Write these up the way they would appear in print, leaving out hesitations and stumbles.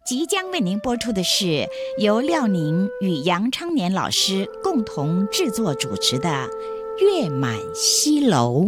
即将为您播出的是由廖宁与杨昌年老师共同制作主持的《月满西楼》。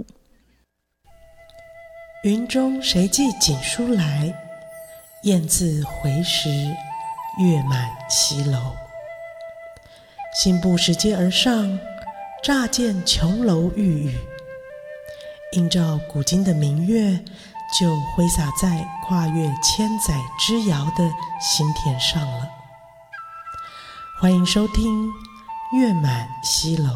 云中谁寄锦书来？雁字回时，月满西楼。信步拾阶而上，乍见琼楼玉宇，映照古今的明月，就挥洒在跨越千载之遥的心田上了。欢迎收听《月满西楼》。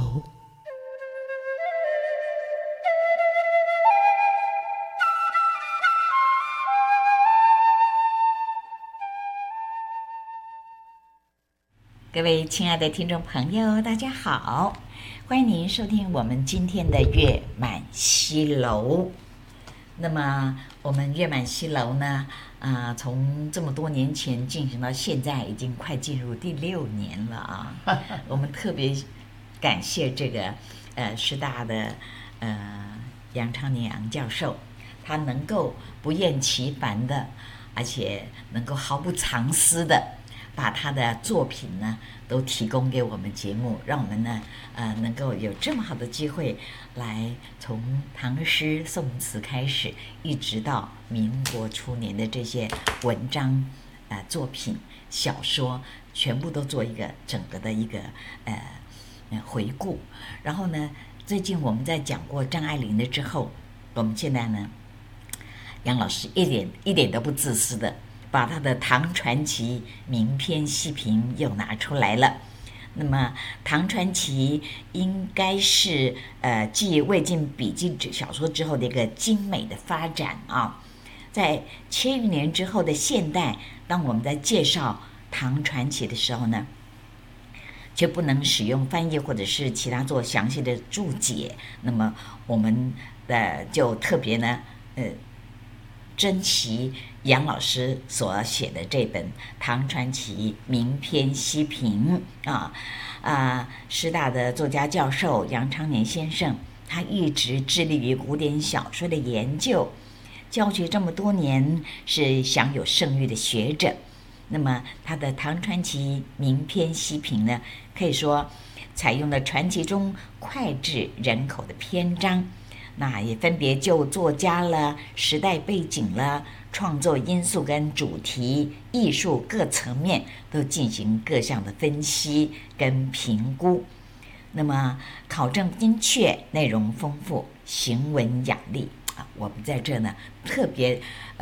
各位亲爱的听众朋友，大家好，欢迎您收听我们今天的月满西楼。那么我们月满西楼呢，从这么多年前进行到现在，已经快进入第6年了啊。我们特别感谢这个师大的杨昌年杨教授，他能够不厌其烦的，而且能够毫不藏私的把他的作品呢都提供给我们节目，让我们呢能够有这么好的机会来从唐诗宋词开始，一直到民国初年的这些文章作品小说，全部都做一个整个的一个回顾。然后呢，最近我们在讲过张爱玲的之后，我们现在呢，杨老师一点都不自私的把他的《唐传奇》名篇细评又拿出来了。那么《唐传奇》应该是继魏晋笔记小说之后的一个精美的发展啊。在千余年之后的现代，当我们在介绍《唐传奇》的时候呢，却不能使用翻译或者是其他做详细的注解。那么我们就特别呢珍惜杨老师所写的这本《唐传奇名篇细评》师大的作家教授杨昌年先生，他一直致力于古典小说的研究，教学这么多年，是享有盛誉的学者。那么他的《唐传奇名篇细评》呢，可以说采用了传奇中脍炙人口的篇章，那也分别就作家了、时代背景了、创作因素跟主题、艺术各层面都进行各项的分析跟评估。那么考证精确，内容丰富，行文雅丽我们在这呢特别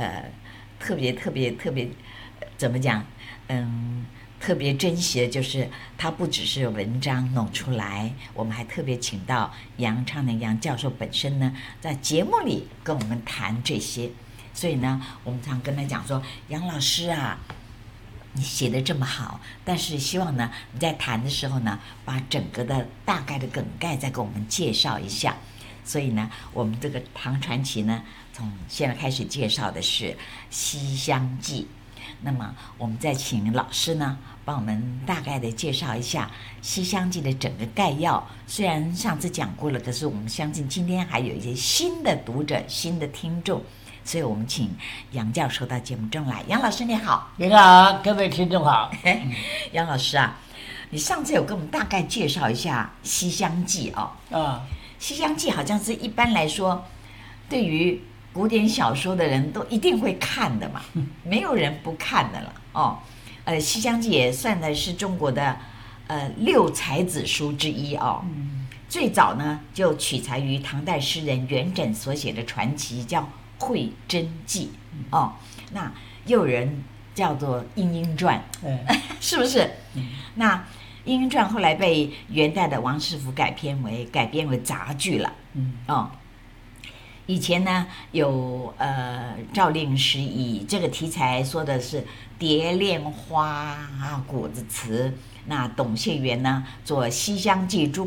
怎么讲？特别珍惜的就是它不只是文章弄出来，我们还特别请到杨昌年杨教授本身呢，在节目里跟我们谈这些。所以呢，我们常跟他讲说，杨老师啊，你写得这么好，但是希望呢你在谈的时候呢，把整个的大概的梗概再给我们介绍一下。所以呢，我们这个唐传奇呢，从现在开始介绍的是《西厢记》。那么我们再请老师呢帮我们大概的介绍一下《西厢记》的整个概要。虽然上次讲过了，可是我们相信今天还有一些新的读者、新的听众，所以我们请杨教授到节目中来。杨老师你好。 你好，各位听众好。 杨老师啊，你上次有跟我们大概介绍一下《西厢记》《西厢记》好像是一般来说对于古典小说的人都一定会看的嘛，没有人不看的了《西厢记》也算的是中国的6才子书之一最早呢就取材于唐代诗人元稹所写的传奇，叫《会真记》那又有人叫做《莺莺传》是不是？那《莺莺传》后来被元代的王世甫改编为杂剧了以前呢，有赵令时以这个题材说的是蝶恋花果子词，那董谢元呢做《西厢记》诸